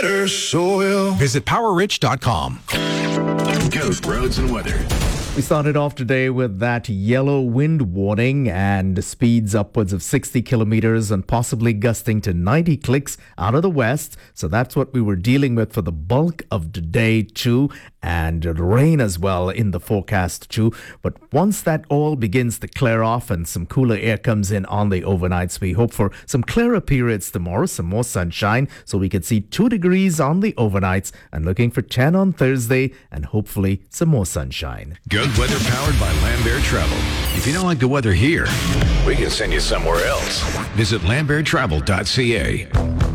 Visit PowerRich.com. Ghost Roads and Weather. We started off today with that yellow wind warning and speeds upwards of 60 kilometers and possibly gusting to 90 clicks out of the west. So that's what we were dealing with for the bulk of the day too. And rain as well in the forecast too. But once that all begins to clear off and some cooler air comes in on the overnights, we hope for some clearer periods tomorrow, some more sunshine. So we could see 2 degrees on the overnights and looking for 10 on Thursday and hopefully some more sunshine. Good weather powered by Lambert Travel. If you don't like the weather here, we can send you somewhere else. Visit lamberttravel.ca.